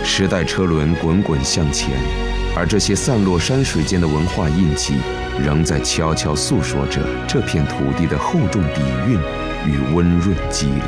时代车轮滚滚向前，而这些散落山水间的文化印记，仍在悄悄诉说着这片土地的厚重底蕴与温润肌理。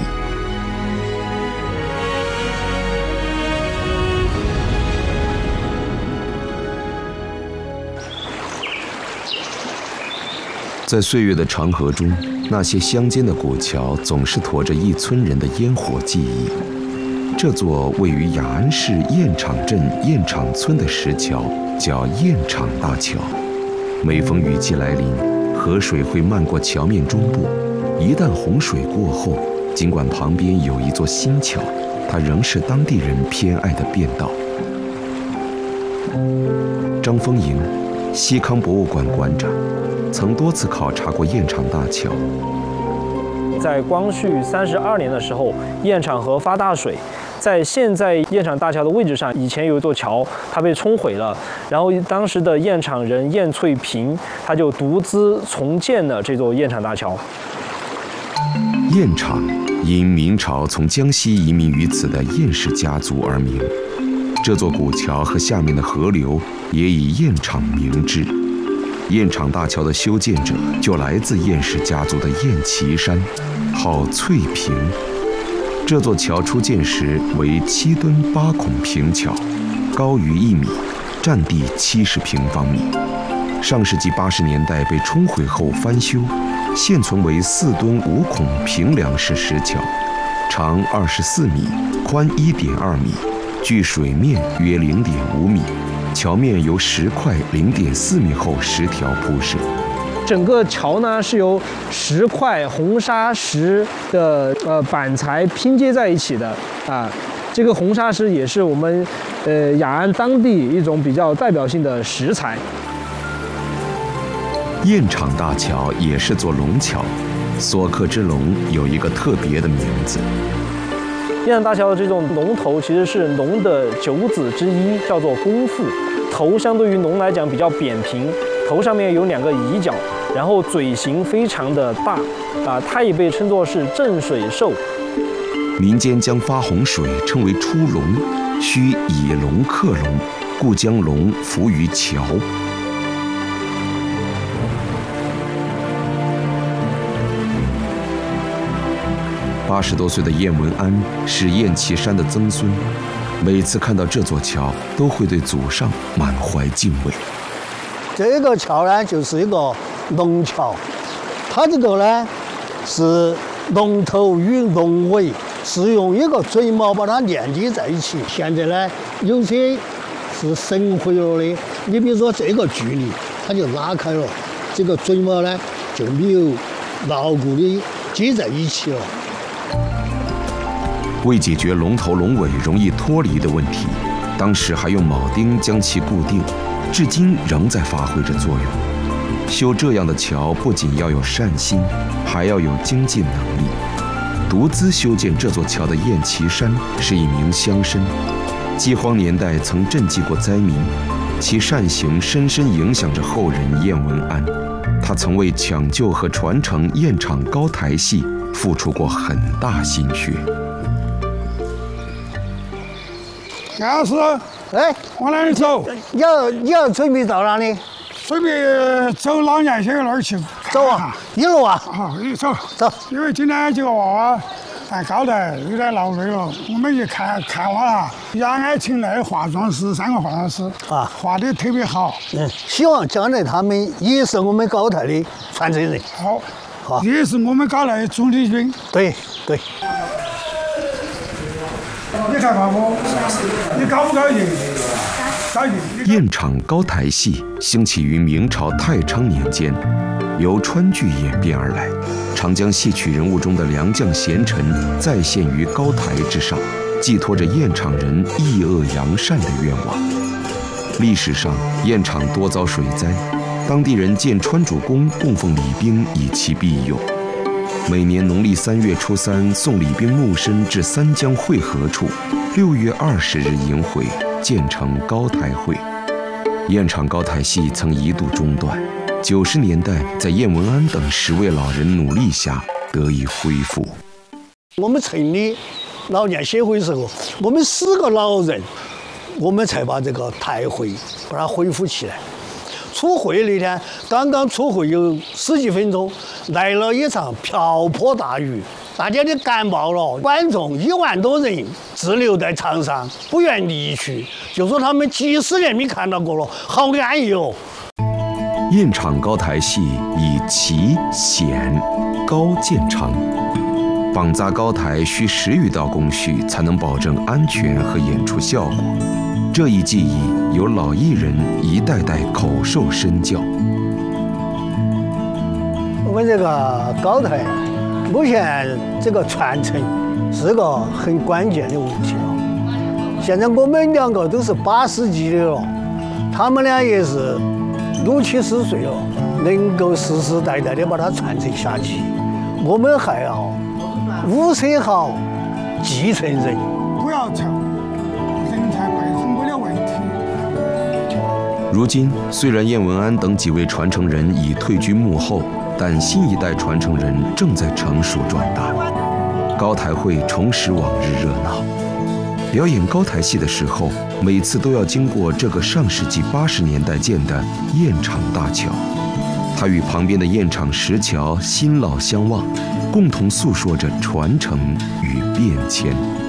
在岁月的长河中，那些乡间的古桥总是驮着一村人的烟火记忆。这座位于雅安市堰场镇堰场村的石桥叫堰场大桥。每逢雨季来临，河水会漫过桥面中部。一旦洪水过后，尽管旁边有一座新桥，它仍是当地人偏爱的便道。张丰营，西康博物馆馆长，曾多次考察过堰场大桥。 在光绪32年的时候，堰场河发大水，在现在堰场大桥的位置上，以前有一座桥，它被冲毁了。然后当时的堰场人堰翠萍，他就独资重建了这座堰场大桥。 堰场因明朝从江西移民于此的堰氏家族而名。这座古桥和下面的河流也以堰场名之。堰场大桥的修建者就来自堰氏家族的堰旗山，号翠屏。这座桥初建时为7吨8孔平桥，高于1米，占地70平方米。上世纪80年代被冲毁后翻修，现存为4吨5孔平梁式石桥，长24米，宽1.2米，距水面约0.5米。桥面由石块0.4米厚石条铺设。 整个桥呢是由石块红砂石的板材拼接在一起的啊。这个红砂石也是我们雅安当地一种比较代表性的石材。 堰场大桥也是座龙桥，所刻之龙有一个特别的名字。 堰场大桥的这种龙头其实是龙的9子之一，叫做公父。头相对于龙来讲比较扁平，头上面有2个仪角，然后嘴型非常的大啊，它也被称作是镇水兽。 民间将发洪水称为出龙，需以龙克龙，故将龙伏于桥。80多岁的燕文安是堰旗山的曾孙，每次看到这座桥，都会对祖上满怀敬畏。 这个桥呢，就是一个龙桥，它这个呢是龙头与龙尾是用一个嘴毛把它连接在一起。现在呢，有些是损毁了的，你比如说这个距离，它就拉开了，这个嘴毛呢就没有牢固的接在一起了。 为解决龙头龙尾容易脱离的问题，当时还用铆钉将其固定，至今仍在发挥着作用。修这样的桥不仅要有善心，还要有经济能力。独资修建这座桥的堰旗山是一名乡绅，饥荒年代曾赈济过灾民，其善行深深影响着后人燕文安。他曾为抢救和传承堰场高台戏付出过很大心血。 杨老师， 哎， 往哪里走？ 你要准备到哪里？ 准备走老年学那儿去。 走啊，一路啊。 好，一走走。 因为今天几个娃娃在高台有点劳累了，我们一看了雅安请来的化妆师，3个化妆师啊， 画得特别好。 希望将来他们也是我们高台的传承人。 好，也是我们高台的主力军。 对。 你看爸爸，你高不高兴？高兴。 堰场高台戏兴起于明朝太昌年间，由川剧演变而来，常将戏曲人物中的良将贤臣再现于高台之上，寄托着堰场人抑恶扬善的愿望。历史上，堰场多遭水灾，当地人建川主公供奉礼兵以其庇佑。每年农历3月初3送礼兵木身至三江汇合处，6月20日迎回，建成高台会。堰场高台戏曾一度中断，90年代在燕文安等10位老人努力下得以恢复。 我们成立老年协会的时候，我们4个老人我们才把这个台会把它恢复起来。出会那天刚刚出会有10几分钟，来了一场瓢泼大雨，大家都感冒了，观众1万多人滞留在场上，不愿离去，就说他们几十年没看到过了，好安逸哦。 堰场高台戏以奇、险、高见长，绑扎高台需10余道工序才能保证安全和演出效果。这一技艺由老艺人一代代口授身教。 我们这个高台目前这个传承是个很关键的问题了。现在我们2个都是80几的了，他们俩也是60、70岁了，能够世世代代的把它传承下去。我们还要物色好继承人， 不要抢，人才培养不了问题。 如今，虽然燕文安等几位传承人已退居幕后，但新一代传承人正在成熟壮大。高台会重拾往日热闹。表演高台戏的时候，每次都要经过这个上世纪80年代建的堰场大桥，它与旁边的堰场石桥新老相望，共同诉说着传承与变迁。